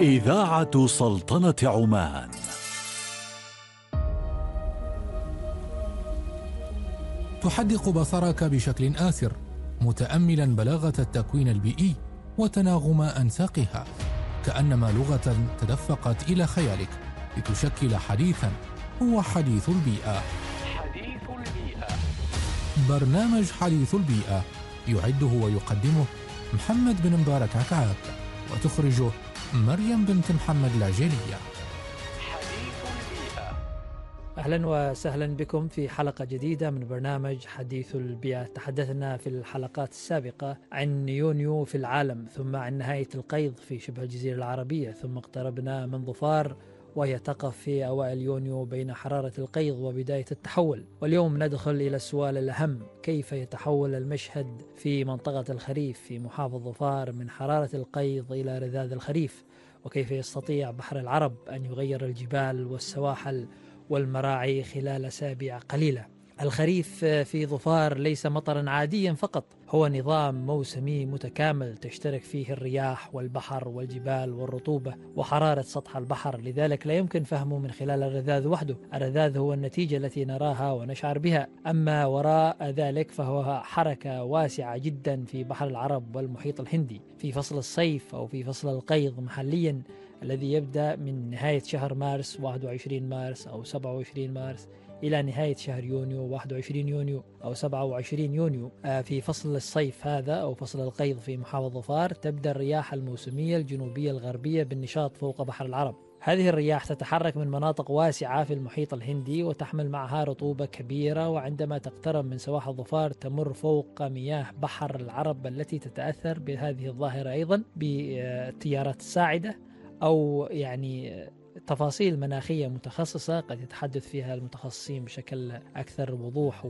إذاعة سلطنة عمان. تحدق بصرك بشكل آسر متأملا بلاغة التكوين البيئي وتناغم أنساقها، كأنما لغة تدفقت إلى خيالك لتشكل حديثا هو حديث البيئة. حديث البيئة، برنامج حديث البيئة يعده ويقدمه محمد بن مبارك عكعاك، وتخرجه مريم بنت محمد العجيلية. حديث البيئة. أهلا وسهلا بكم في حلقة جديدة من برنامج حديث البيئة. تحدثنا في الحلقات السابقة عن يونيو في العالم، ثم عن نهاية القيض في شبه الجزيرة العربية، ثم اقتربنا من ظفار وهي تقف في أوائل يونيو بين حرارة القيض وبداية التحول. واليوم ندخل إلى السؤال الأهم: كيف يتحول المشهد في منطقة الخريف في محافظة ظفار من حرارة القيض إلى رذاذ الخريف؟ وكيف يستطيع بحر العرب أن يغير الجبال والسواحل والمراعي خلال أسابيع قليلة؟ الخريف في ظفار ليس مطرا عاديا فقط، هو نظام موسمي متكامل تشترك فيه الرياح والبحر والجبال والرطوبة وحرارة سطح البحر، لذلك لا يمكن فهمه من خلال الرذاذ وحده. الرذاذ هو النتيجة التي نراها ونشعر بها، أما وراء ذلك فهو حركة واسعة جدا في بحر العرب والمحيط الهندي في فصل الصيف أو في فصل القيض محليا، الذي يبدأ من نهاية شهر مارس 21 مارس أو 27 مارس إلى نهاية شهر يونيو 21 يونيو أو 27 يونيو. في فصل الصيف هذا أو فصل القيض في محافظة ظفار تبدأ الرياح الموسمية الجنوبية الغربية بالنشاط فوق بحر العرب. هذه الرياح تتحرك من مناطق واسعة في المحيط الهندي وتحمل معها رطوبة كبيرة، وعندما تقترب من سواحل ظفار تمر فوق مياه بحر العرب التي تتأثر بهذه الظاهرة أيضا بالتيارات الساعدة، أو يعني تفاصيل مناخية متخصصة قد يتحدث فيها المتخصصين بشكل أكثر وضوح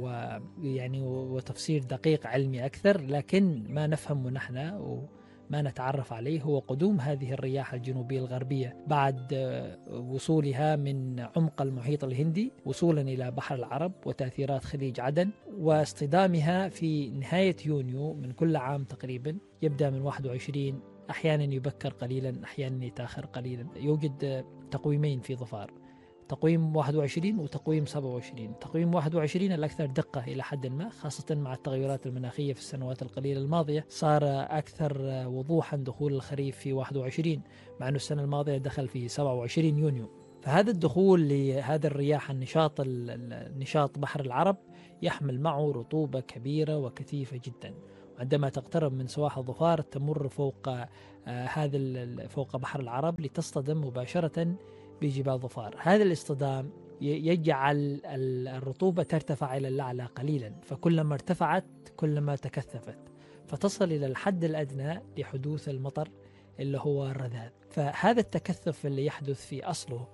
وتفسير دقيق علمي أكثر، لكن ما نفهمه نحن وما نتعرف عليه هو قدوم هذه الرياح الجنوبية الغربية بعد وصولها من عمق المحيط الهندي وصولا إلى بحر العرب وتأثيرات خليج عدن، واصطدامها في نهاية يونيو من كل عام تقريبا، يبدأ من 21، أحيانا يبكر قليلا أحيانا يتأخر قليلا. يوجد تقويمين في ظفار، تقويم 21 وتقويم 27. تقويم 21 الأكثر دقة إلى حد ما، خاصة مع التغيرات المناخية في السنوات القليلة الماضية صار أكثر وضوحا دخول الخريف في 21، مع أن السنة الماضية دخل في 27 يونيو. فهذا الدخول لهذا الرياح النشاط بحر العرب يحمل معه رطوبة كبيرة وكثيفة جدا، عندما تقترب من سواحل ظفار تمر فوق بحر العرب لتصطدم مباشرة بجبال ظفار. هذا الاصطدام يجعل الرطوبة ترتفع إلى الأعلى قليلا، فكلما ارتفعت كلما تكثفت، فتصل إلى الحد الأدنى لحدوث المطر اللي هو الرذاذ. فهذا التكثف اللي يحدث في أصله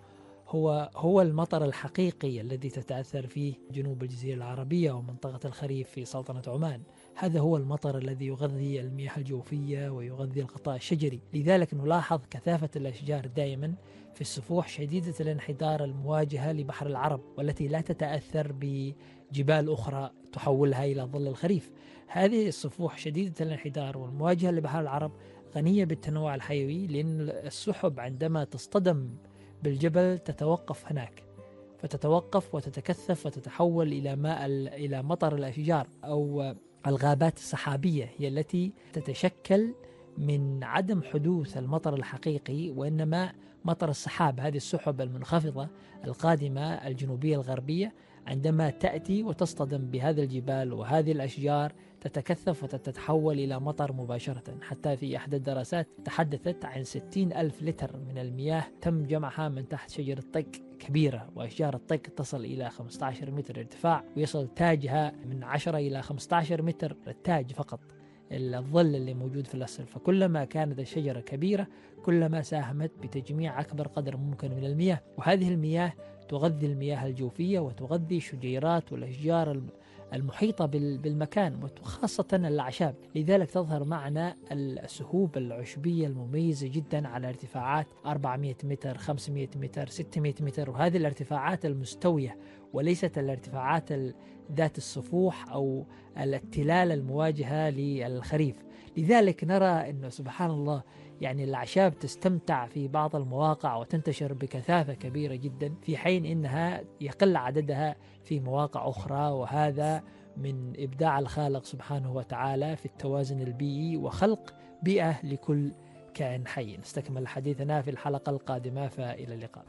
هو المطر الحقيقي الذي تتأثر فيه جنوب الجزيرة العربية ومنطقة الخريف في سلطنة عمان. هذا هو المطر الذي يغذي المياه الجوفية ويغذي الغطاء الشجري، لذلك نلاحظ كثافة الأشجار دائما في السفوح شديدة الانحدار المواجهة لبحر العرب، والتي لا تتأثر بجبال أخرى تحولها إلى ظل الخريف. هذه السفوح شديدة الانحدار والمواجهة لبحر العرب غنية بالتنوع الحيوي، لأن السحب عندما تصطدم بالجبل تتوقف هناك، فتتوقف وتتكثف وتتحول إلى مطر الأشجار أو الغابات السحابية، هي التي تتشكل من عدم حدوث المطر الحقيقي، وإنما مطر السحاب، هذه السحب المنخفضة القادمة الجنوبية الغربية عندما تأتي وتصطدم بهذه الجبال وهذه الأشجار تتكثف وتتحول إلى مطر مباشرة. حتى في أحد الدراسات تحدثت عن 60,000 لتر من المياه تم جمعها من تحت شجرة طق كبيرة، وأشجار الطق تصل إلى 15 متر ارتفاع، ويصل تاجها من 10 إلى 15 متر التاج فقط، الظل اللي موجود في الأصل. فكلما كانت الشجرة كبيرة كلما ساهمت بتجميع أكبر قدر ممكن من المياه، وهذه المياه تغذي المياه الجوفية وتغذي الشجيرات والأشجار المحيطة بالمكان وخاصة الأعشاب. لذلك تظهر معنا السهوب العشبية المميزة جدا على ارتفاعات 400 متر 500 متر 600 متر، وهذه الارتفاعات المستوية وليست الارتفاعات ذات السفوح أو التلال المواجهة للخريف. لذلك نرى أنه سبحان الله يعني الأعشاب تستمتع في بعض المواقع وتنتشر بكثافة كبيرة جدا، في حين إنها يقل عددها في مواقع أخرى، وهذا من إبداع الخالق سبحانه وتعالى في التوازن البيئي وخلق بيئة لكل كائن حي. نستكمل حديثنا في الحلقة القادمة، فإلى اللقاء.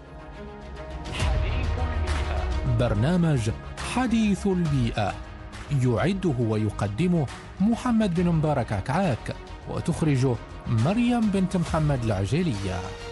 حديث البيئة. برنامج حديث البيئة يعده ويقدمه محمد بن مبارك عكعاك، وتخرجه مريم بنت محمد العجيلية.